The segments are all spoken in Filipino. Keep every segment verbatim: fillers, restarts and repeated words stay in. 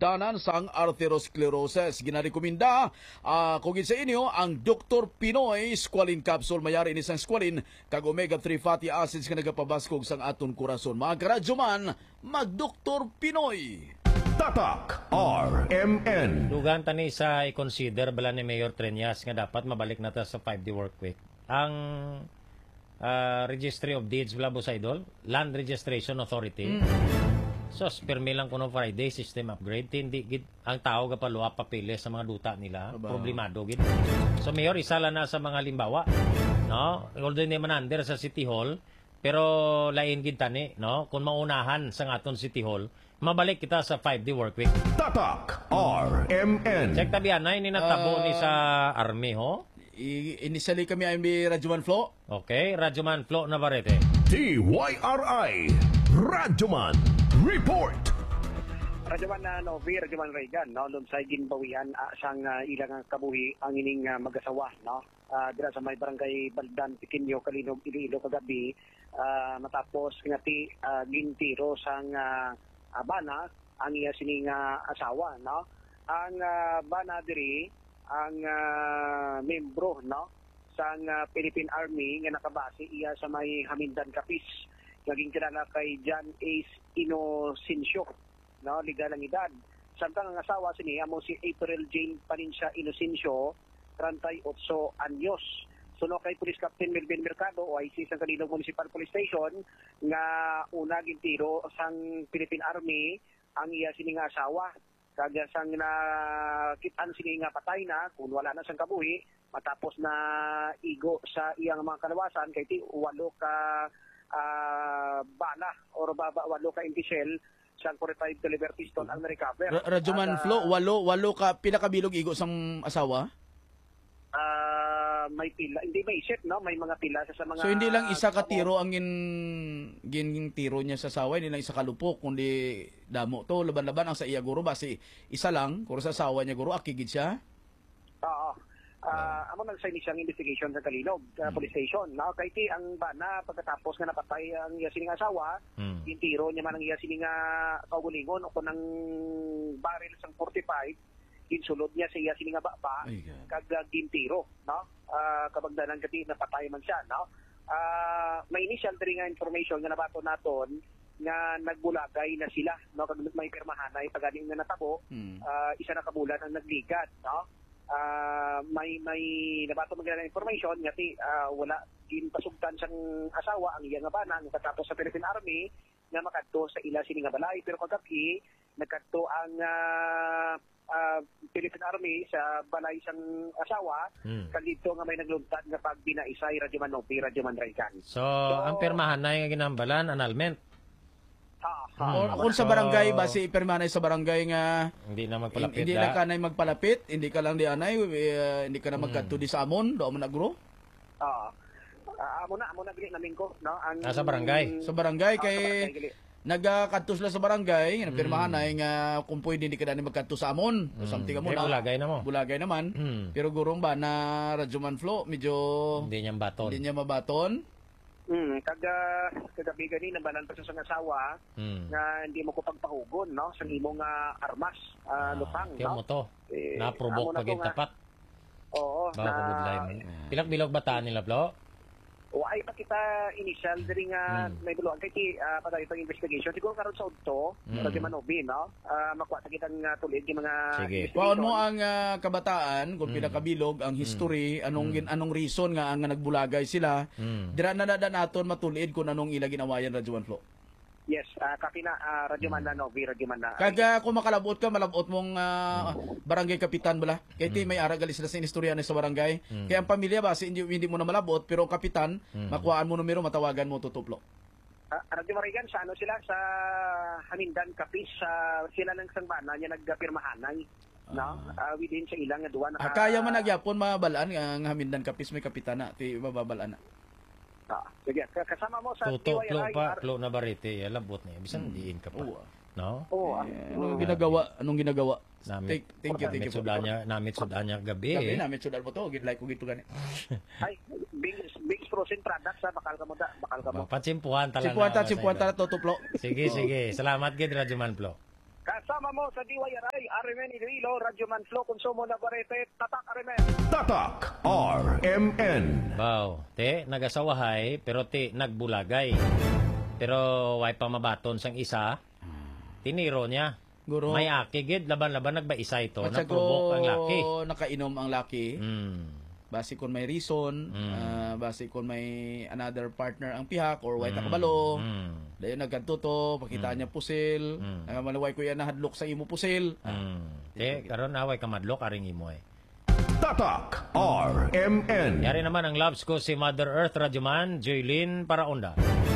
hagdanan sang arteriosclerosis. Ginarekomenda uh, kung sa inyo ang Doktor Pinoy Squalene Capsule. Mayari ni sang squalene kag omega three fatty acids nga nagapabaskog sang aton korason. Mga karadyo man, mag-Doktor Pinoy. Tatak R M N. Dugan tani sa i-consider bala ni Mayor Treñas nga dapat mabalik na ta sa five day work week. Ang uh, Registry of Deeds bala sa idol, Land Registration Authority. Mm. So, permi lang kuno Friday system upgrade. Hindi gid ang tao ga paluwa papili sa mga duta nila. Aba. Problemado gid. So, Mayor, isa lang na sa mga limbawa. No? Although hindi man under sa City Hall, pero lain gid tani, no? Kung maunahan sa aton City Hall, mabalik kita sa five day work week. Tatak R M N. Check tabihan na, ini natabo Uh, ni sa Army, ho? I- initially kami ay may Radyoman Flo. Okay, Radyoman Flo Navarrete. D Y R I. Radyoman Report. Radyoman na uh, Novi, Radyoman Reagan, no? Lumsay ginbawian uh, sang uh, ilang kabuhi ang ining uh, mag-asawa, no? Uh, dira sa may barangay Baldan, Piquinho, Kalinog, Iloilo kagabi, uh, matapos ngati uh, gintiro sang uh, uh, bana ang iya sining uh, asawa, no? Ang uh, bana diri ang uh, membro, no? Sang uh, Philippine Army nga nakabase iya sa may Hamindan Capiz. Naging kilala kay John Ace Inocencio, no, legal ang edad. Samtang ang asawa sini amo si April Jane Paninsya Inocencio, thirty-eight anyos. Suno kay Police Captain Melvin Mercado o I C sa Kalinog Municipal Police Station nga una gintiro sang Philippine Army ang iya sini nga asawa. Kaya sang nakitaan sini nga patay na kung wala na sang kabuhi matapos na igo sa iyang mga kalawasan kay ti walo ka uh, bala or baba walo ka intisel sang forty-five caliber pistol ang na-recover. Radyoman uh, Flo, walo, walo ka, pila kabilog igo sang asawa? Uh, may pila, hindi may isip, no? May mga pila sa mga... So hindi lang isa ka tiro ang gin, gin tiro niya sa asawa, hindi lang isa kalupok, kundi damo to, laban-laban ang sa iya guro, basi isa lang, kung sa asawa niya guro, akigid siya? Oo. Uh, amo nang sa inisang investigation sa Kalinog uh, hmm. Police Station, no? Kay ti ang bana pagkatapos nga napatay ang iya sining asawa, hmm. gintiro niya man ang iya sining kaugulingon o kunang barrel sang forty-five, ginsulod niya sa iya sining baba kag gintiro, no? Uh, kabagdanan kati napatay man siya, no? Uh, may initial diri nga information nga nabato naton nga nagbulagay na sila, no? Kag may pirmahanay paganing nga natabo, hmm. uh, isa na kabulan ang nagligat, no? Uh, may may nabato man nga information nga ti uh, wala ginpasugtan sang asawa ang iya nga bana nga katapos sa Philippine Army nga makadto sa ila sini nga balay, pero kagabi nagkadto ang uh, uh, Philippine Army sa balay sang asawa hmm. kag dito nga may naglugtad nga pagbinaisay Radyoman Novi, Radyoman Reagan. So, so ang pirmahan na nga ginambalan annulment. Ha, ha, o, kung sa barangay, base ipermanay sa barangay nga hindi na magpalapit, hindi lang ka na magpalapit, hindi ka lang di anay, uh, hindi ka na magkadto di sa amon, do mo nagro. Oo. Uh, amo na, amo na gili namin ko, no? Ang ah, sa barangay. Sa barangay ah, kay nagkadto sila sa barangay, mm. pirmahan ay nga kung pwede hindi ka na magkadto sa amon. Mm. So, something mo na. Bulagay na mo. Bulagay naman. Mm. Pero gurong ba na Radyoman Flo, medyo hindi niya baton. Hindi niya mabaton. Hmm, kaga kagabi gani nabanan pa sa sang asawa hmm. nga hindi mo ko pagpahugon, no, sa imong uh, armas uh, ah, lupang, no. Mo to. Eh, na-provoke pagin tapat. Oo, ba na pilak bilog bataan nila, Flo? O ay pa kita initial diri nga hmm. may buluan kay ti uh, padayon pang investigation siguro karon sa udto hmm. sa Manobi, no, uh, makuha ta kitang uh, tulid di mga kuan mo ang uh, kabataan kung hmm. pinakabilog ang history hmm. anong hmm. anong reason nga ang nagbulagay sila hmm. dira na nada naton matulid kung anong ila ginawayan Radyoman Flo. Yes, uh, kapi na uh, Radyoman na Novi, Radyoman na. Kaga kung makalabot ka, malabot mong uh, barangay kapitan bala. Kaya mm. may aragali sila sa inistorya sa barangay. Mm. Kaya ang pamilya ba, hindi, hindi mo na malabot, pero kapitan, mm. makuhaan mo numero, matawagan mo, tutuplo. Uh, Radyo Marigan, sa ano sila? Sa Hamindan Capiz, uh, sila ng sangbana niya nagpirmahanay. Uh, no? Uh, within sa ilang nga duwan. Uh, kaya man nagyapon mabalaan, ang Hamindan Capiz may kapitana, ti mababalaan na. Ah, sige, kasama mo sa Tuto, Flo pa, Flo Navarrete, labot niya. Bisan diin ka pa. Oo. No? Oo. Eh, anong ginagawa? Anong ginagawa? Namit, thank, thank you, thank you. Sudanya, namit sudanya gabi. Gabi, namit sudal mo to. Like ko gito gani. Ay, big, big frozen products ha. Bakal ka mo da. Bakal ka mo. Patsimpuhan tala na. Simpuhan ta, simpuhan ta, tutuplo. Sige, sige. Salamat gid Radyoman Flo. Kasama mo sa D Y R I, Arimen Iloilo, Radyo Manflo, Konsumo Navarrete, Tatak Arimen. Tatak R M N. Wow, te, nagasawahay, pero te, nagbulagay. Pero way pa mabaton sang isa, tiniro niya. Guro. May akigid, laban-laban nagbaisa ito, At saka naprobok ang laki. nakainom ang laki. Hmm. Basi kung may reason, Mm. ah, basi kung may another partner ang pihak or white kabalo. Mm. Dayon nagkantuto, pakita Mm. niya pusil. Mm. Mm. maluway ko yan nahadlok sa imo pusil. Hmm. Te, karon away ka madlok, aring imo eh. Tatak R M N. Yari naman ang loves ko si Mother Earth Radyoman, Joylyn Paraonda.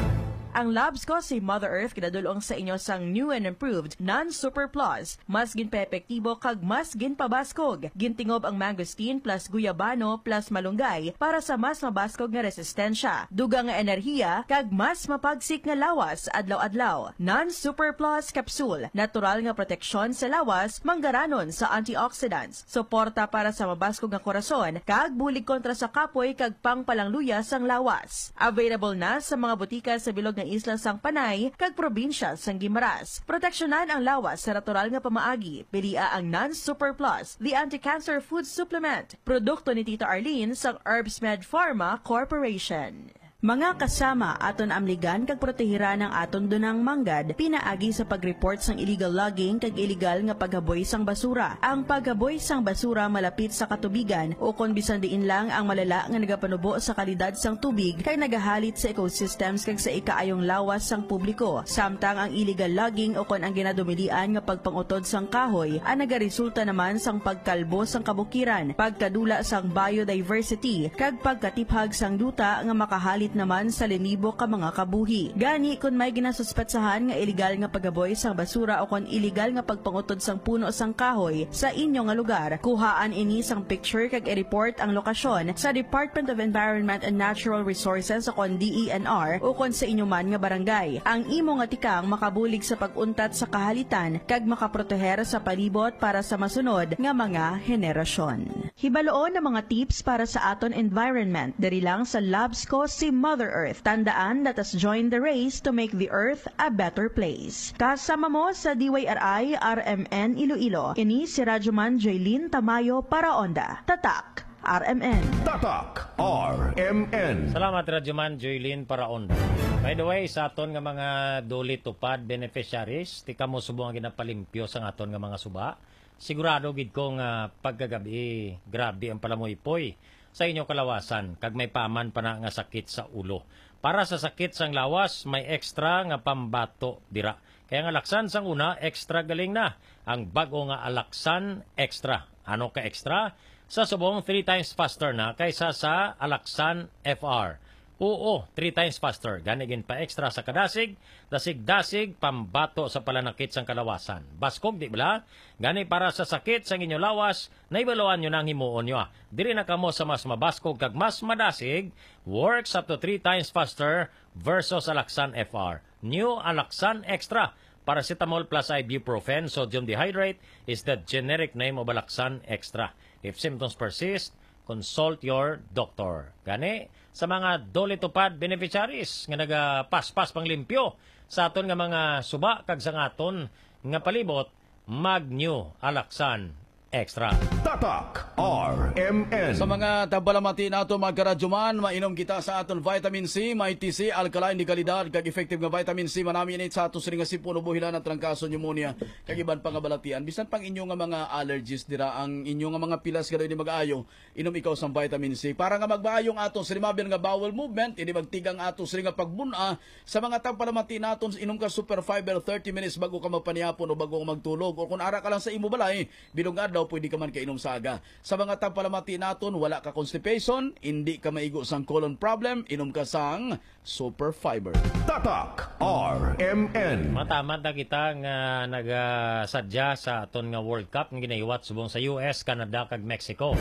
Ang labs ko si Mother Earth kinadulong sa inyo sang new and improved non-super plus. Mas ginpa-epektibo kag mas ginpabaskog. Gintingob ang mangosteen plus guyabano plus malunggay para sa mas mabaskog nga resistensya. Dugang nga enerhiya kag mas mapagsik nga lawas adlaw-adlaw. Non-super plus capsule. Natural nga proteksyon sa lawas manggaranon sa antioxidants. Suporta para sa mabaskog nga korason kag bulig kontra sa kapoy kag pangpalangluya sang lawas. Available na sa mga butika sa bilog nga isla sang Panay kag probinsya sang Guimaras. Proteksyonan ang lawas sa natural nga pamaagi. Pilia ang Non-Super Plus, the anti-cancer food supplement. Produkto ni Tita Arlene sang Herbsmed Pharma Corporation. Mga kasama, aton amligan kag protehira ng aton dunang manggad, pinaagi sa pag-report sang illegal logging kag illegal nga paghaboy sang basura. Ang paghaboy sang basura malapit sa katubigan o kon bisan diin lang ang malala nga nagapanubo sa kalidad sang tubig kay nagahalit sa ecosystems kag sa ikaayong lawas sang publiko. Samtang ang illegal logging o kon ang ginadumilian nga pagpangutod sang kahoy ang nagaresulta naman sang pagkalbo sang kabukiran, pagkadula sang biodiversity kag pagkatiphag sang duta nga makahalit naman sa linibo ka mga kabuhi. Gani kung may ginasuspetsahan nga illegal nga pagaboy sang basura o kon illegal nga pagpangutod sang puno sang kahoy sa inyo nga lugar, kuhaan ini sang picture kag i-report ang lokasyon sa Department of Environment and Natural Resources o kon D E N R o kon sa inyo man nga barangay. Ang imo nga tikang makabulig sa pag-untat sa kahalitan kag makaproteher sa palibot para sa masunod nga mga henerasyon. Hibaloon ng mga tips para sa aton environment diri lang sa labs ko si Mother Earth. Tandaan, let us join the race to make the earth a better place. Kasama mo sa D Y R I R M N Iloilo. Ini si Radyoman Joylyn Tamayo Paraonda. Tatak R M N. Tatak R M N. Salamat Radyoman Joylyn Paraonda. By the way, sa aton nga mga duli tupad beneficiaries, tika mo subong ang ginapalimpyo sa aton nga mga suba. Sigurado gid ko nga pagkagabi, grabe ang palamoy-poy sa inyo kalawasan, kag may paman pa na nga sakit sa ulo. Para sa sakit sang lawas, may extra nga pambato dira. Kaya nga Alaksan sang una, extra galing na. Ang bago nga Alaksan Extra. Ano ka extra? Sa subong, three times faster na kaysa sa Alaksan F R. Oo, three times faster. Ganigin pa extra sa kadasig, dasig-dasig, pambato sa palanakit sang kalawasan. Baskog, di bala? Gani para sa sakit sang inyo lawas, naibaluan nyo nang himuon nyo. Diri na kamo sa mas mabaskog kag mas madasig, works up to three times faster versus Alaksan F R. New Alaksan Extra. Paracetamol plus ibuprofen, sodium dihydrate is the generic name of Alaksan Extra. If symptoms persist, consult your doctor. Gani, sa mga dole tupad beneficiaries nga nagapaspas pang limpyo sa aton nga mga suba kag sa aton nga palibot, mag-new Alaksan Extra. Tatak R M N. Sa mga tabalamati nato mga karadyoman, mainom kita sa aton vitamin C, may T C, alkaline di kalidad, kag effective nga vitamin C, manami init sa ato siring nga sipon, buhilan at trangkaso, pneumonia, kag iban pa nga balatian. Bisan pang inyo nga mga allergies dira, ang inyo nga mga pilas kada di mag-aayo, inom ikaw sang vitamin C. Para nga magbaayong aton silimabil nga bowel movement, ini magtigang ato siring nga pagbuna, sa mga tabalamati naton, inom ka super fiber thirty minutes bago ka magpaniyapon o bago ka magtulog. O kung ara ka lang sa imo balay, bilong adlaw, pwede ka man kainom sa aga. Sa mga tampalamati naton, wala ka constipation, hindi ka maigo sang colon problem, inom ka sang super fiber. Tatak R M N. Matamat na kita nga nagasadya sa aton nga World Cup nga ginaiwat subong sa U S, Canada kag Mexico.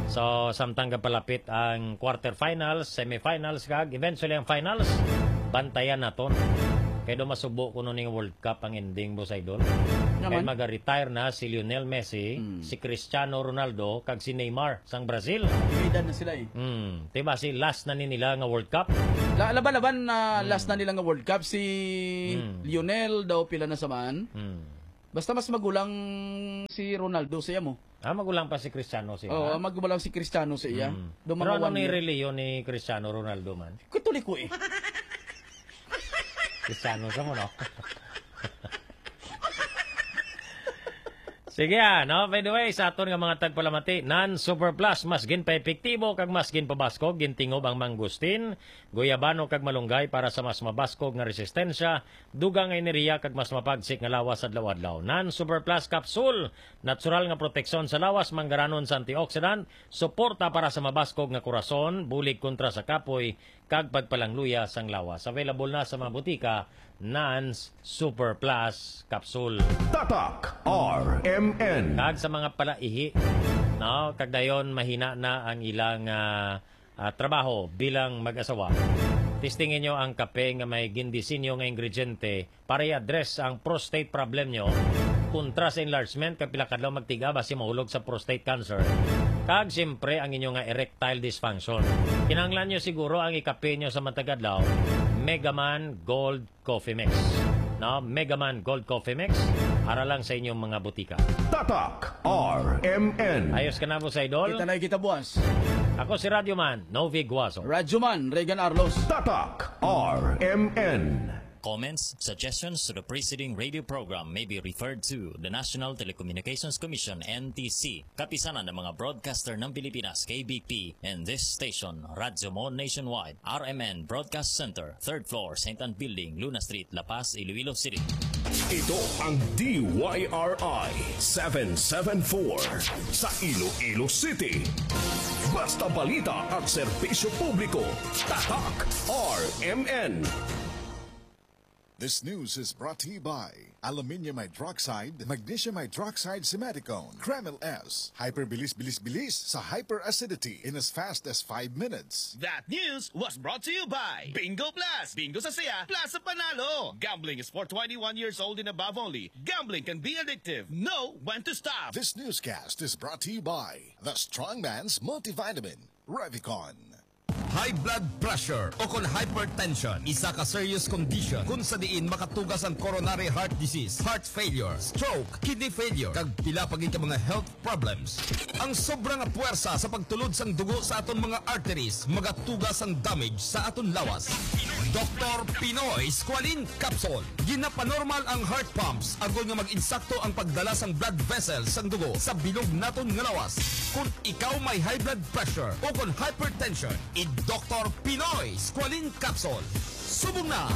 So samtang kapalapit ang quarterfinals, semifinals kag eventually ang finals, bantayan naton. Kaya do masubo ko nun yung World Cup ang ending, Boss Idol. Kaya mag-retire na si Lionel Messi, mm. si Cristiano Ronaldo, kag si Neymar sang Brazil. Ibigay na sila eh. Mm. Diba si last na ni nila nga World Cup? La laban-laban na mm. last na nila nga World Cup si mm. Lionel daw pila na saman. Mm. Basta mas magulang si Ronaldo sa iya mo. Ah, magulang pa si Cristiano siya. Oo, magulang si Cristiano sa iya. Mm. Do Pero mga ano one ni year. reliyon ni Cristiano Ronaldo man? Katuloy ko eh. Cristiano sa mo, no? Sige ah, no? By the way, sa aton nga mga tagpalamati, non-super plus, mas gin pa epektibo, kag mas gin pabaskog, gintingob ang mangustin, guyabano kag malunggay para sa mas mabaskog nga resistensya, dugang nga enerhiya kag mas mapagsik nga lawas adlaw-adlaw. Non-super plus capsule, natural nga proteksyon sa lawas, manggaranon sa antioxidant, suporta para sa mabaskog nga kurason, bulig kontra sa kapoy, kag pagpalangluya sang lawas. Available na sa mga butika, Nans Super Plus Capsule. Tatak R M N. Kag sa mga palaihi, no, kag dayon mahina na ang ilang ah, ah, trabaho bilang mag-asawa. Testingin nyo ang kape nga may gindisinyo nga ingrediente para i-address ang prostate problem nyo kontra sa enlargement kag pila kadlaw magtiga basi mahulog sa prostate cancer. Kag siyempre ang inyo nga erectile dysfunction. Kinahanglan nyo siguro ang ikape nyo sa matagadlaw, Megaman Gold Coffee Mix. No, Megaman Gold Coffee Mix para lang sa inyong mga butika. Tatak R M N. Ayos ka na mo sa idol. Kita na kita buwas. Ako si Radyoman Novi Guaso. Radyoman, Regan Arlos. Tatak R M N. Comments, suggestions to the preceding radio program may be referred to the National Telecommunications Commission N T C, kapisanan ng mga broadcaster ng Pilipinas K B P, and this station, Radyo Mo Nationwide, R M N Broadcast Center, third floor, Saint Anne Building, Luna Street, La Paz, Iloilo City. Ito ang D Y R I seven seven four sa Iloilo City. Basta balita at serbisyo publiko. Tatak R M N. This news is brought to you by Aluminium Hydroxide, Magnesium Hydroxide Simeticone, Kreml S, Hyperbilis Bilis Bilis sa hyperacidity in as fast as five minutes. That news was brought to you by Bingo Plus. Bingo sa saya, plus sa panalo. Gambling is for twenty-one years old and above only. Gambling can be addictive. Know when to stop. This newscast is brought to you by the Strongman's Multivitamin, Revicon. High blood pressure o kon hypertension, isa ka serious condition kung sa diin makatugas ang coronary heart disease, heart failure, stroke, kidney failure, kag pila pagin ka mga health problems. Ang sobrang puwersa sa pagtulod sang dugo sa aton mga arteries, magatugas ang damage sa aton lawas. Doctor Pinoy Squalene Capsule. Ginapanormal ang heart pumps agon nga mag-insakto ang pagdala sang blood vessels sang dugo sa bilog naton nga lawas. Kung ikaw may high blood pressure o kon hypertension, i Doctor Pinoy Squalene Capsule. Subong na!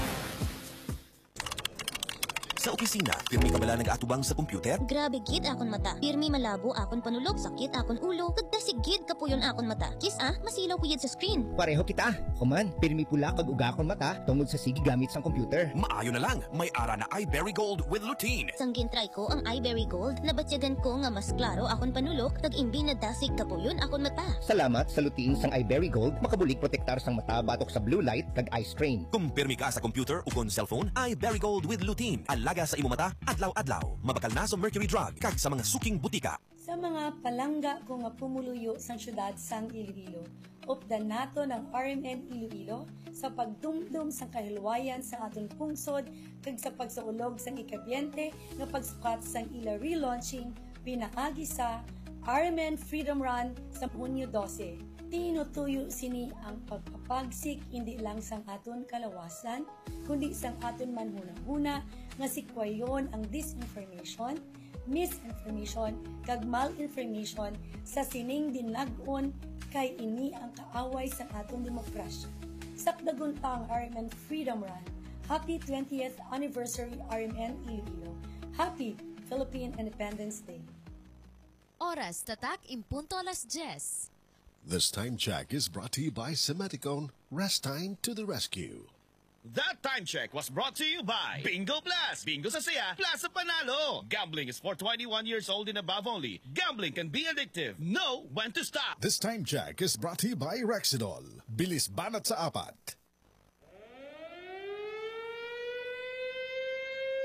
Sa opisina, pirmi ka bala nag-atubang sa computer? Grabe gid akon mata. Pirmi malabo akon panulog, sakit akon ulo, kagdasig gid kapuyon akon mata. Kis ah, masilaw ko yun sa screen. Pareho kita. Kuman, pirmi pula kag uga akon mata tungod sa sige gamit sang computer. Maayo na lang, may ara na iBerry Gold with lutein. Sanggin try ko ang iBerry Gold, nabatyagan ko nga mas klaro akon panulog, kag imbi na dasig kapuyon akon mata. Salamat sa lutein sang iBerry Gold, makabulig protektar sang mata batok sa blue light kag eye strain. Kung pirmi ka sa computer o kon cellphone, iBerry Gold with lutein. Alaga sa imo mata, adlaw-adlaw. Mabakal na sa mercury drug kag sa mga suking butika. Sa mga palangga ko nga pumuluyo sang syudad sang Iloilo, updan nato ng R M N Iloilo sa pagdumdum sang kahilwayan sa aton pungsod kag sa pagsaulog sang ikabyente nga pagsukat sang ila relaunching pinaagi sa R M N Freedom Run sa Hunyo twelve. Tinutuyo sini ang pagpapagsik hindi lang sang aton kalawasan, kundi sang aton manhunahuna nga sikwayon ang disinformation, misinformation, kag malinformation sa sining dinag-on kay ini ang kaaway sa aton demokrasya. Sakdagon pa ang R M N Freedom Run. Happy twentieth Anniversary R M N Iloilo. Happy Philippine Independence Day. Oras tatak impunto alas diyes. This time check is brought to you by Simeticone, Rest Time to the Rescue. That time check was brought to you by Bingo Plus. Bingo sa saya, plus sa panalo. Gambling is for twenty-one years old and above only. Gambling can be addictive. Know when to stop. This time check is brought to you by Rexidol. Bilis banat sa apat.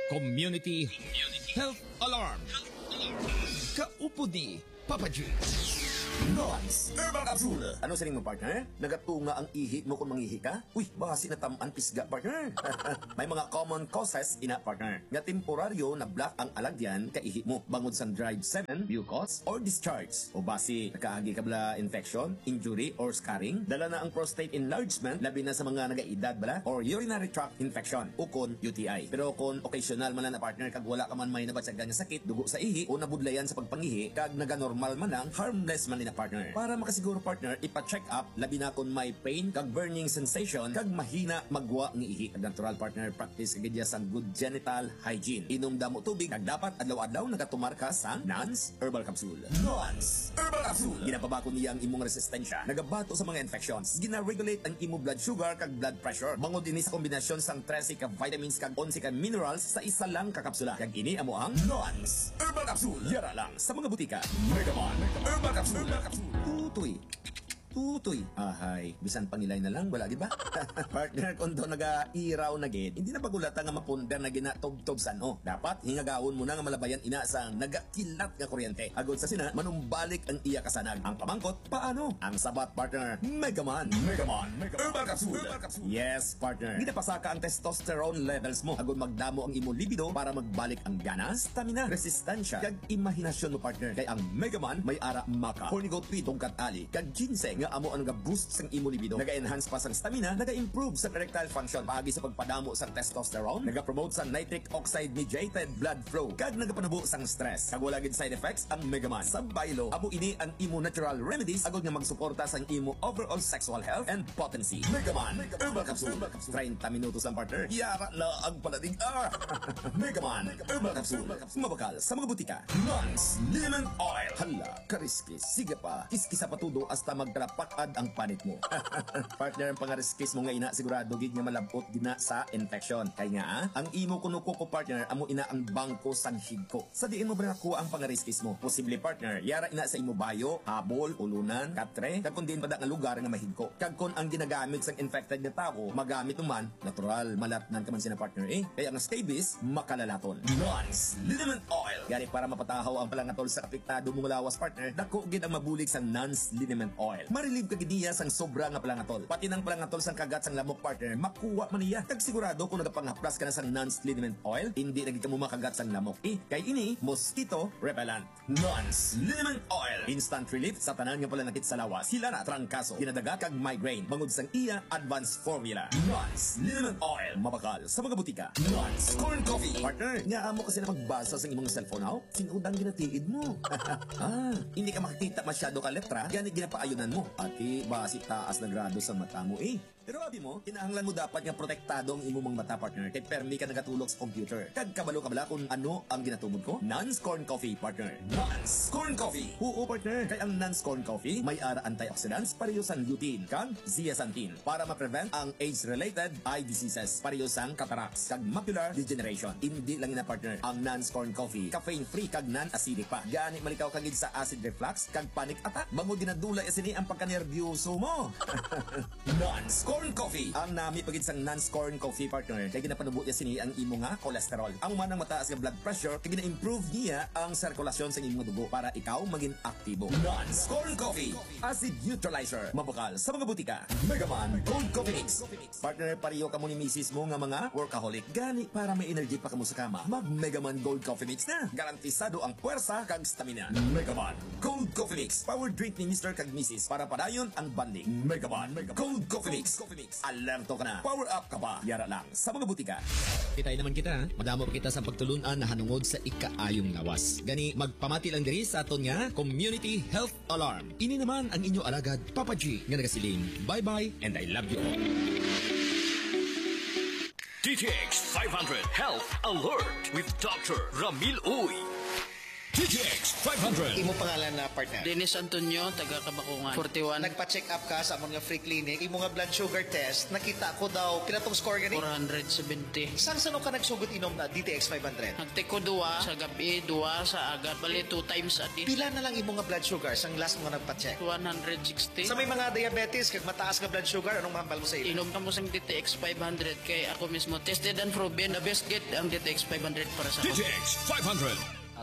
Community Health Alarm. Kaupo di, Papa G. Nons Herbal Capsule. Ano sa mo, partner? Nagatunga ang ihi mo kung mangihi ka? Uy, basi na tamaan pisga, partner. May mga common causes ina, partner. Nga temporaryo na black ang alagyan ka ihi mo. Bangod sa dried semen, mucus, or discharge. O basi, nakaagi ka bala infection, injury, or scarring. Dala na ang prostate enlargement, labi na sa mga nagaedad bala, or urinary tract infection, ukon U T I. Pero kung occasional man na, partner, kag wala ka man may nabatsagan nga sakit, dugo sa ihi, o nabudlayan sa pagpangihi, kag naga-normal man lang, harmless man ni na, partner. Para makasiguro, partner, ipa-check up, labi na kung may pain, kag burning sensation, kag mahina magwa ng ihi. Kag natural, partner, practice kagidya sa good genital hygiene. Inom damo tubig, kag dapat adlaw-adlaw nagatumar ka sa Nons Herbal Capsule. Nons Herbal Capsule. Ginapabako niya ang imong resistensya, nagabato sa mga infections, gina-regulate ang imong blood sugar kag blood pressure. Bangod ini sa kombinasyon sang trese ka vitamins kag onse ka minerals sa isa lang ka kapsula. Kag ini amo ang Nons Herbal Capsule. Yara lang sa mga butika. Megaman Herbal Capsule. Tutoy. Tutoy. Ahay, bisan pangilay na lang, wala, di ba? Partner, kung doon nag-iraw na gid, hindi na pagulata nga mapundar na ginatog-togsan. O, dapat hingagawon mo na nga malabayan ina sa nagakilat nga kuryente. Agod sa sina, manumbalik ang iya kasanag. Ang pamangkot, paano? Ang sabat, partner, Megaman. Megaman. Herbal Capsule. Yes, partner. Ginapasaka ang testosterone levels mo. Agod magdamo ang imo libido para magbalik ang gana, stamina, resistensya, kag imahinasyon mo, partner. Kay ang Megaman may ara maka, cornigot pi, tungkat ali, kag ginseng nga amo ang nag-boost sang imo libido, naga-enhance pa sang stamina, naga-improve sa erectile function, paagi sa pagpadamo sang testosterone, naga-promote sa nitric oxide mediated blood flow, kag nagapanubo sang stress. Kag wala gid side effects ang Megaman. Sa baylo, amo ini ang imo natural remedies agod nga magsuporta sang imo overall sexual health and potency. Megaman Herbal Capsule. thirty minutos lang, partner. Yara la ang paladig. Ah! Megaman Herbal Capsule. Mabakal sa mga butika. Nons Liniment Oil. Hala, kariskis. Sige pa, kiskisa patudo hasta magkalap pakad ang panit mo. Partner, ang pangariskis mo nga ina, sigurado gid nga malabot gina sa infection. Kaya nga, ah, ang imo kuno ko partner, amo ina ang bangko sang higko. Sa diin mo ba nakuha ang pangariskis mo? Posible, partner, yara ina sa imo bayo, habol, ulunan, katre, kag kun diin pa da nga lugar nga mahigko. Kag kun ang ginagamit sang infected nga tao, magamit naman, natural, malatnan ka man sina, partner, eh. Kaya ang scabies, makalalaton. Nons Liniment Oil. Gani para mapatahaw ang palangatol sa apektado mong lawas, partner, dako gid ang mabulig sa Nons Liniment Oil. Marilib ka gidiya sang sobra nga palangatol. Pati nang palangatol sang kagat sang lamok, partner, makuha man niya. Kag sigurado kung nagapangaplas ka na sang Nons Liniment Oil, hindi naging mo makagat sang lamok. Eh, kay ini, mosquito repellent. Nons Liniment Oil. Instant relief sa tanan nga palanakit sa lawas. Sila na trangkaso, ginadaga kag migraine. Bangod sang iya advanced formula. Nons Liniment Oil. Mabakal sa mga butika. Nons Corn Coffee. Partner, nga amo kasi na magbasa sa imong cellphone now, sinudang ginatiid mo. Ah, hindi ka makikita masyado ka letra, gani ginapaayunan mo. Ati, basi taas na grado sa mata mo eh. Pero abi mo, kinahanglan mo dapat nga protektado ang imo mga mata, partner. Kay permi ka nagatulog sa computer. Kag kabalo ka bala kung ano ang ginatumod ko? Nons Corn Coffee, partner. Nons Corn Coffee. Oo, partner. Kay ang Nons Corn Coffee may ara antioxidants pareho sang lutein kag zeaxanthin para ma-prevent ang age-related eye diseases pareho sang cataracts kag macular degeneration. Hindi lang ina, partner, ang Nons Corn Coffee caffeine-free kag non-acidic pa. Gani malikaw kagid sa acid reflux kag panic attack. Bangod dinadula isini ang pagkanerbiyoso mo. Nons Corn Coffee. Ang nami pagid sang Nons Corn Coffee, partner, kay ginapanubo niya sini ang imo nga cholesterol. Ang manang mataas nga blood pressure kay gina-improve niya ang sirkulasyon sa imong dugo para ikaw maging aktibo. Nons Corn Coffee. Acid neutralizer. Mabakal sa mga butika. Megaman Gold Coffee Mix. Partner, pariyo ka mo ni misis mo nga mga workaholic. Gani para may energy pa kamo sa kama. Mag Megaman Gold Coffee Mix na. Garantisado ang puwersa kag stamina. Megaman Gold Coffee Mix. Power drink ni Mister kag Missus para padayon ang banding. Megaman Gold Coffee Mix. Coffee Mix. Alerto ka na. Power up ka pa. Yara lang sa mga butika. Kitay naman kita, madamo pa kita sa pagtulunan na hanungod sa ikaayong lawas. Gani, magpamati lang diri sa aton nga Community Health Alarm. Ini naman ang inyo alagad, Papa G, nga nagasiling. Bye-bye and I love you all. D T X five hundred Health Alert with Doctor Ramil Uy. D T X five hundred. Imo pangalan na partner? Dennis Antonio, taga Kabakungan. forty-one. Nagpa-check up ka sa among nga free clinic. Imo nga blood sugar test, nakita ko daw, pinatong score gani? four hundred seventy. Saan saan ka nagsugot inom na D T X five hundred? Nagtake ko duwa sa gabi, duwa sa agad. Bali, two times a day. Pila na lang imo nga blood sugar sang last mo nga nagpa-check? one hundred sixty. Sa may mga diabetes, kag mataas nga blood sugar, anong mahambal mo sa ilo? Inom ka mo sang D T X five hundred kay ako mismo tested and proven the best get ang D T X five hundred para sa D T X five hundred.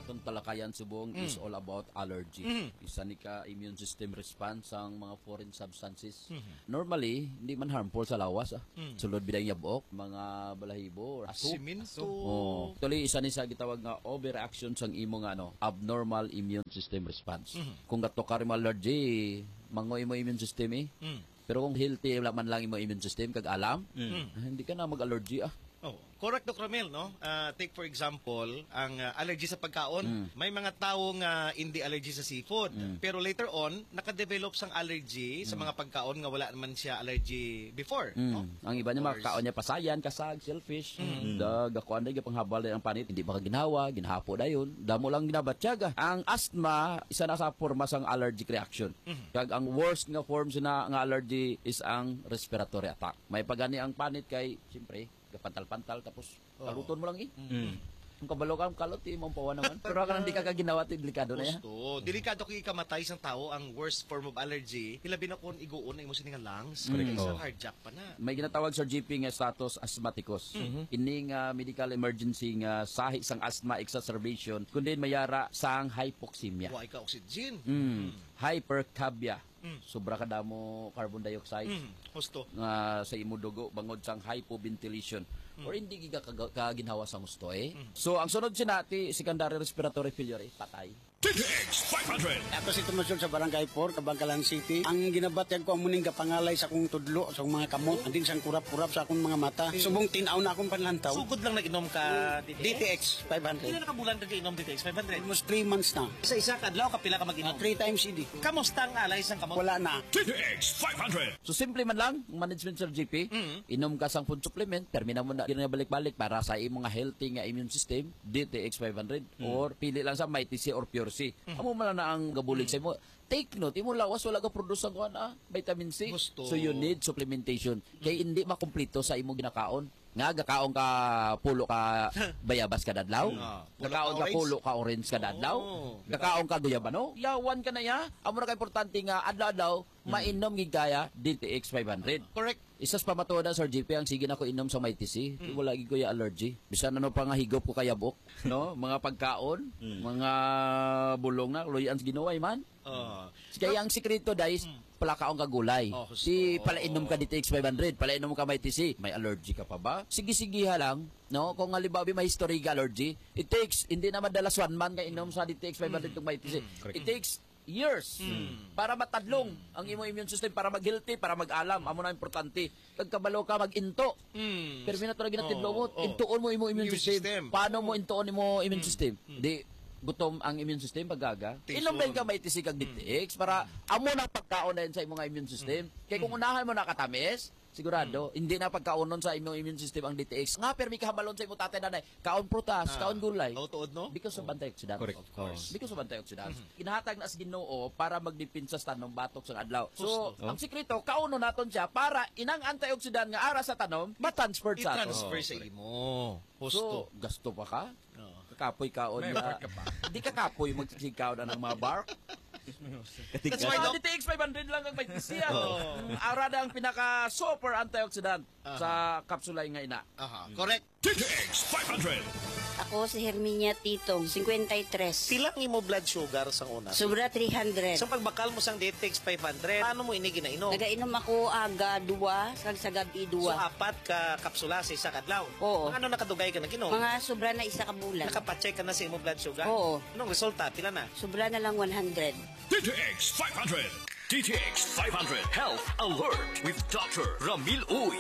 atong talakayan subong Mm. is all about allergy. Mhm. Isa ni ka immune system response ang mga foreign substances. Mhm. Normally, hindi man harmful sa lawas. Ah. Mm. Sulod bilang yabok, mga balahibo, or aso. Siminto. Oh. Actually, isa ni sa gitawag nga overreaction sang imo nga ano, abnormal immune system response. Mhm. Kung gato ka rin allergy, mango imo immune system eh. Mm. Pero kung healthy man lang imo immune system kag alam, Mm. ah, hindi ka na mag-allergy ah. Oh, correct Doctor Ramil, no? Uh, take for example, ang uh, allergy sa pagkaon. Mm. May mga taong uh, hindi allergy sa seafood. Mm. Pero later on, nakadevelop sang allergy sa mga pagkaon nga wala naman siya allergy before. Mm. No? Ang iba niya Of course. makakaon niya pasayan, kasag, shellfish. Mm. Dag, ako anday panghabal ang panit, hindi ba ka ginawa, ginhapo dayon. Damo lang ginabatyaga. Ang asthma isa na sa forma sang allergic reaction. Mhm. Kag ang worst nga form sina nga allergy is ang respiratory attack. May pagani ang panit kay siyempre pantal-pantal tapos Oo. kaluton mo lang eh. Mm. Kung kabalo ka, kalot eh, mampawa naman. Pero ka hindi ka kaginawa, delikado na yan. Gusto. Delikado kay ikamatay sang tao ang worst form of allergy. Hilabi na kung iguon na imo sini nga lungs. Correct. Mm. Isang Oo. cardiac pa na. May ginatawag sa G P nga status asthmaticus. Mhm. Ining uh, medical emergency nga sahi sang asthma exacerbation kundi mayara sang hypoxemia. Wa ka oxygen. Mm. Hypercapnia. Mm. Sobra ka damo carbon dioxide Mm. Gusto. nga sa imo dugo bangod sang hypoventilation. Mm. Or hindi giga kag- kaginhawa sa gusto eh. So ang sunod sinati secondary respiratory failure eh, patay. T T X five hundred. Ako si Tumasyon sa Barangay four, Kabangkalan City. Ang ginabatyan ko ang muning kapangalay sa akong tudlo, sa akong mga kamot, andin sang kurap-kurap sa akong mga mata. Subong tinaw na akong panlantaw. Sugod lang nag-inom ka D T X five hundred. Hindi na nakabulan ka inom D T X five hundred. Almost three months na. Sa isa kadlaw kapila ka mag-inom. Three times idi. Kamusta ang alay sang kamot? Wala na. T T X five hundred. So simple man lang, ang management sa G P, inom ka sang food supplement, termina mo na din na balik-balik para sa imong nga healthy nga immune system, D T X five hundred or pili lang sa Mighty C or Pure C. Amo man na ang gabulig sa imo. Take note, imo lawas wala ka produce ang kuan ah, vitamin C. Gusto. So you need supplementation. Kay hindi makumpleto sa imo ginakaon. Nga gakaon ka pulo ka bayabas kada adlaw. Ah, pulo Gakaon ka ka orange. pulo ka orange kada adlaw. Oh. Gakaon ka guyabano. Yawan ka na ya. Amo na ka importante nga adlaw-adlaw mainom gid kaya D T X five hundred. Correct. Isas pamatuoda Sir G P ang sige na ko inom sa may T C. Wala gid ko ya allergy. Bisan ano pa nga higop ko kayabok, no? Mga pagkaon, mga bulong na luyan sa Ginoo man. Ah. Kaya ang sikreto guys, palakaon ka gulay. Oh, gusto. Si palainom ka D T X five hundred, palainom ka may T C. May allergy ka pa ba? Sige-sige ha lang, no? Kung halimbawa may history ka allergy, it takes hindi na madalas one month ka inom sa D T X five hundred kung may T C. It takes years para matadlong ang imo immune system, para mag-healthy, para mag-alam. Amo na importante. Pagkabalo ka mag-into. Mm. Pero minato na ginatidlo mo, Oh, oh. intuon mo imo immune Immune system. system. Paano mo intuon imo immune system? Di gutom ang immune system paggaga. Tison. Inom din ka may T C kag D T X para amo na pagkaon na yun sa imong immune system. Kay kung unahan mo na katamis, sigurado hindi na pagkaonon sa imong immune system ang D T X. Nga permi kahabalon sa imong tatay nanay, kaon prutas, Ah, kaon gulay. Tuod no? Because of antioxidants. Correct. Of course. Because of antioxidants. Kinahatag na sa Ginoo para magdipinsa sa tanom batok sa adlaw. So, Gusto. ang sikreto, kauno naton siya para inang antioxidant nga ara sa tanom ma-transfer sa aton. I-transfer sa imo. Husto. So, gasto pa ka? Oo. Kakapoy kaon May niya. work ka pa. Hindi ka kapoy magsikaw na ng mga bark. That's why, Doc. D T X five hundred lang ang may T C yan. Oh. Ara na ang pinaka super antioxidant sa kapsulay nga ina. Aha. Correct. T T X five hundred. Ako si Herminia Titong, fifty-three. Silang imo blood sugar sa una. Sobra three hundred. So pagbakal mo sang D T X five hundred, paano mo ini ginainom? Nagainom ako aga duwa, kag sa gabi So duwa. apat ka kapsula sa isa kadlaw. Oo. Mga ano nakadugay ka naginom? Mga sobra na isa ka bulan. Nakapacheck ka na sa imo blood sugar? Oo. Anong resulta? Pila na? Sobra na lang one hundred. T T X five hundred. T T X five hundred Health Alert with Doctor Ramil Uy.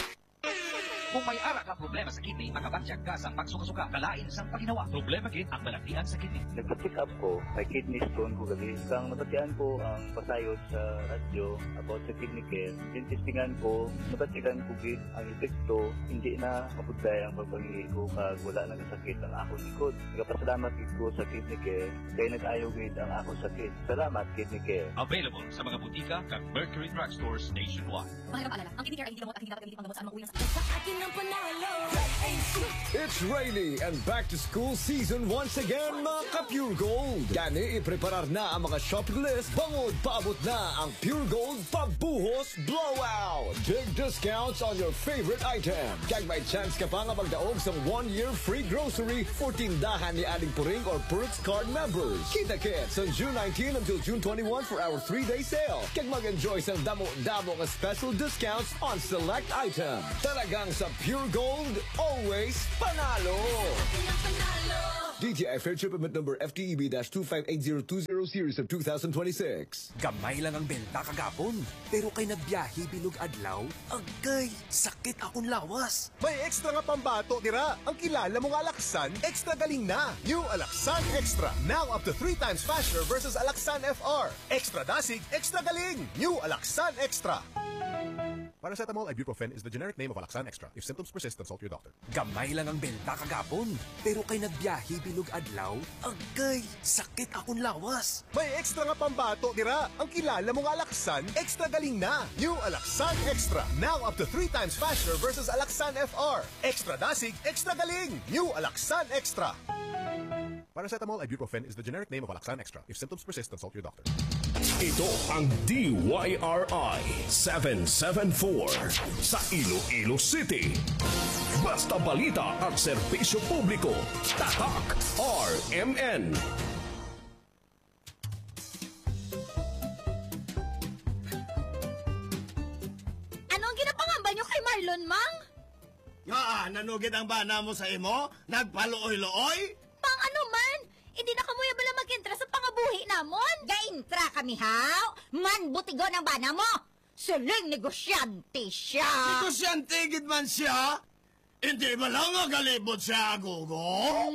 Kung may ara ka problema sa kidney, makabatsyag ka sa pagsuka-suka, kalain sa paginawa. Problema kid ang balaktihan sa kidney. Nagpa-check up ko, may kidney stone ko gabi. Kang nabatian ko ang pasayod sa radyo about sa kidney care. Yung testingan ko, nabatikan ko gid ang epekto, hindi na mabuday ang pagpangihi ko kag wala na sakit ang akong likod. Nagpasalamat gid ko sa kidney care, kaya nag-ayo gid ang akong sakit. Salamat kidney care. Available sa mga butika kag Mercury Drugstores nationwide. Mahirap alala, ang kidney care ay hindi gamot at hindi dapat gamitin pang gamot sa anumang uri ng sakit. ng panalo. It's rainy and back to school season once again, mga ka-Pure Gold. Gani ipreparar na ang mga shopping list, bangod paabot na ang Pure Gold Pabuhos Blowout. Big discounts on your favorite item. Kag may chance ka pa nga magdaog sa one-year free grocery for tindahan ni Aling Puring or Perks Card members. Kita kits on June nineteenth until June twenty-first for our three-day sale. Kag mag-enjoy sa damo-damo nga special discounts on select items. Talagang sa Pure Gold, always panalo! D T I Fair Shipment Number F T E B two five eight zero two zero Series of twenty twenty-six. Gamay lang ang benta kagapon. Pero kay nagbiyahe bilog adlaw, agay, sakit akong lawas. May extra nga pambato dira. Ang kilala mong Alaksan, extra galing na. New Alaksan Extra. Now up to three times faster versus Alaksan F R. Extra dasig, extra galing. New Alaksan Extra. Paracetamol ibuprofen is the generic name of Alaksan Extra. If symptoms persist, consult your doctor. Gamay lang ang benta kagapon. Pero kay nagbiyahe bilog adlaw, agay, sakit akong lawas. May extra nga pambato dira. Ang kilala mong Alaksan, extra galing na. New Alaksan Extra. Now up to three times faster versus Alaksan F R. Extra dasig, extra galing. New Alaksan Extra. Paracetamol ibuprofen is the generic name of Alaksan Extra. If symptoms persist, consult your doctor. Ito ang D Y R I seven seven four sa Iloilo City. Basta balita at serbisyo publiko. Tatak R M N. Anong ginapangamba nyo kay Marlon, Mang? Nga, nanugid ang bana mo sa imo? Nagpaluoy-looy? Mang, ano man? Hindi na kamuya bala mag-intra sa pangabuhi namon? Ga-intra kami, haw? Man, butigo ng bana mo! Siling negosyante siya! Negosyante gid man siya? Hindi ba lang nga galibot siya, Gugo?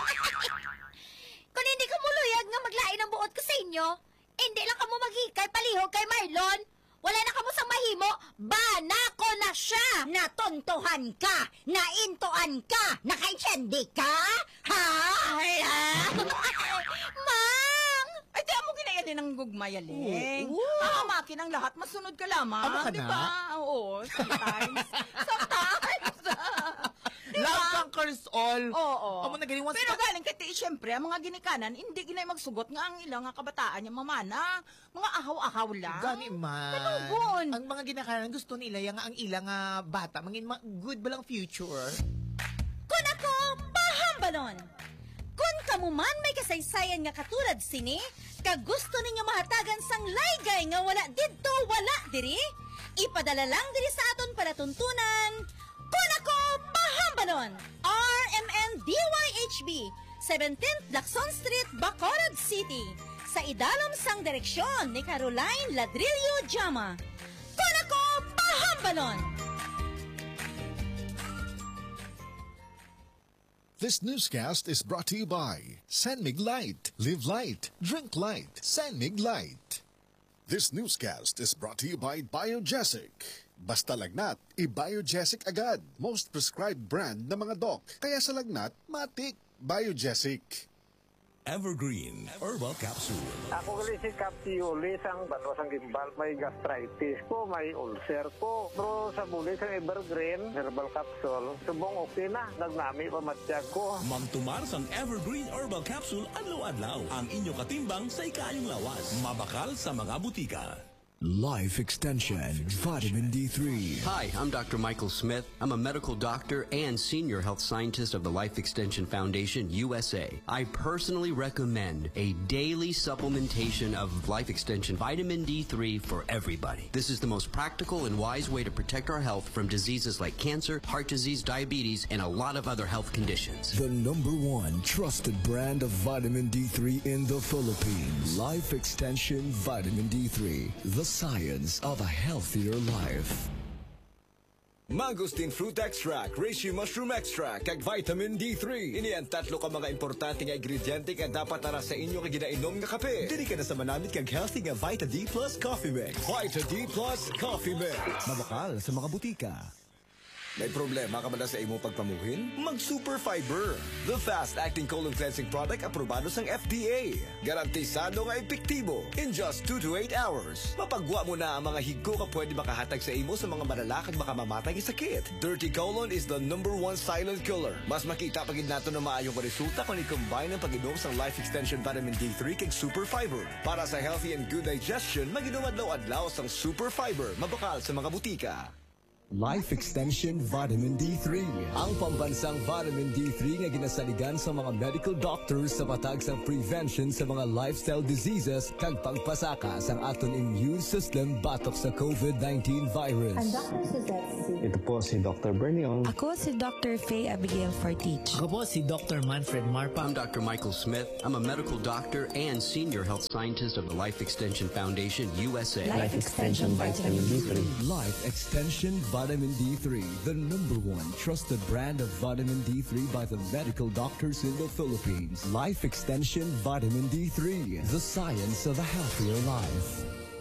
Kung hindi ka muluyag nga maglain ang buot ko sa inyo, hindi lang ka mo maghikay palihog kay Marlon. Wala na ka mo sa mahimo, bana ko na siya! Natontohan ka! Naintoan ka! Nakainsyandi ka? Ha? Ay, ah! Mang! Ay, di mo ginayanin ng gugmayaling. Oo. Makamakin ang lahat, masunod ka lamang. Ama ka na? Diba? Oo, sometimes. Sometimes. Diba? Love conquers all. Oo. Amo na galing once Pero ka- galing kay ti, siyempre, ang mga ginikanan, hindi ginay magsugot nga ang ilang nga kabataan niya mamana. Mga ahaw-ahaw lang. Gani man. Kanugon. Ang mga ginakanan gusto nila yung ang ilang nga bata, mangin ma- good ba lang future? Kung ako, pahambalon! Kung kamuman may kasaysayan nga katulad sini, kagusto ninyo mahatagan sang laygay nga wala didto wala diri, ipadala lang diri sa aton para tuntunan. Kung ako, pahambalon! R M N D Y H B, seventeenth Lacson Street, Bacolod City. Sa idalom sang direksyon ni Caroline Ladrillo Jama. Kung ako, pahambalon! This newscast is brought to you by Sanmig Light. Live light, drink light. Sanmig Light. This newscast is brought to you by Biogesic. Basta lagnat, i-Biogesic agad. Most prescribed brand ng mga doc. Kaya sa lagnat, matik. Biogesic. Evergreen Herbal Capsule. Ako gali si Capsiulis, ang bato sang gimbal, may gastritis ko, may ulcer ko. Pero sa bulis ang Evergreen Herbal Capsule, subong okay na, nagnami pa matiyag ko. Mamtumar sang Evergreen Herbal Capsule adlaw-adlaw. Ang inyo katimbang sa ikayong lawas. Mabakal sa mga butika. Life Extension, Vitamin D three. Hi, I'm Doctor Michael Smith. I'm a medical doctor and senior health scientist of the Life Extension Foundation, U S A. I personally recommend a daily supplementation of Life Extension Vitamin D three for everybody. This is the most practical and wise way to protect our health from diseases like cancer, heart disease, diabetes, and a lot of other health conditions. The number one trusted brand of vitamin D three in the Philippines. Life Extension Vitamin D three. The science of a healthier life. Mangosteen Fruit Extract, Reishi Mushroom Extract, kag Vitamin D three. Ini ang tatlo ka mga importante nga ingrediente nga dapat tara sa inyo nga ginainom nga kape. Dili ka na sa manamit kag healthy nga Vita D Plus Coffee Mix. Vita D Plus Coffee Mix. Mabakal sa mga butika. May problema ka ba na sa imo pagpamuhin? Mag-Super Fiber, the fast-acting colon cleansing product aprobado ng F D A. Garantisado nga epektibo in just two to eight hours. Mapagwa mo na ang mga higko ka pwede makahatag sa imo sa mga malala kag makamamatay nga sakit. Dirty colon is the number one silent killer. Mas makita pagid nato na maayong resulta kung i-combine ang pag-inom sa Life Extension Vitamin D three kag Super Fiber. Para sa healthy and good digestion, mag-inom adlaw-adlaw sang Super Fiber, mabakal sa mga butika. Life Extension Vitamin D three. Ang pambansang vitamin D three nga ginasaligan sa mga medical doctors sa patag sa prevention sa mga lifestyle diseases kag pagpasaka sa aton immune system batok sa COVID nineteen virus. I'm Doctor Suzette C. Ito po si Doctor Bernion. Ako si Doctor Faye Abigail Fortich. Ako po si Doctor Manfred Marpa. I'm Doctor Michael Smith. I'm a medical doctor and senior health scientist of the Life Extension Foundation U S A. Life Extension Vitamin D three. Life Extension Vitamin D three, the number one trusted brand of vitamin D three by the medical doctors in the Philippines. Life Extension Vitamin D three, the science of a healthier life.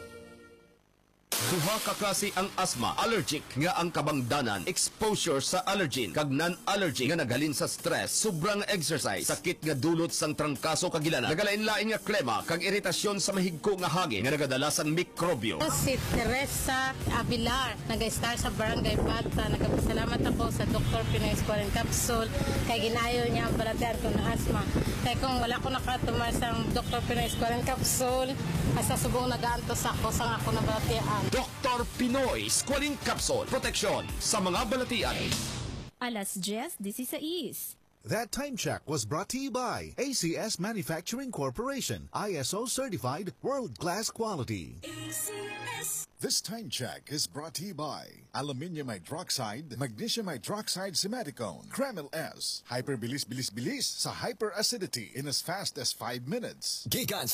Duha ka klase ang asthma, allergic nga ang kabangdanan, exposure sa allergen, kag non-allergic nga naghalin sa stress, sobrang exercise, sakit nga dulot sang trangkaso kag gilanan, nagalain-lain nga klema, kag iritasyon sa mahigko nga hangin nga nagadala sang mikrobyo. Si Teresa Avilar, nag-star sa Barangay Bata. Nagpasalamat ako sa Doctor Pinoy Squalene Capsule kay ginayo niya ang balatian ko ng asthma. Kaya kung wala ko nakatumar sa Doctor Pinoy Squalene Capsule, asa subong nagaantos ako sang ako na balatian. Doctor Pinoy Squalene Capsule. Proteksyon sa mga balatian. Alas diyes dieciséis. That time check was brought to you by A C S Manufacturing Corporation, I S O certified world-class quality. A C S. This time check is brought to you by Aluminium Hydroxide, Magnesium Hydroxide Simeticone, Kremil S, Hyperbilis Bilis Bilis sa hyperacidity in as fast as five minutes. Gikan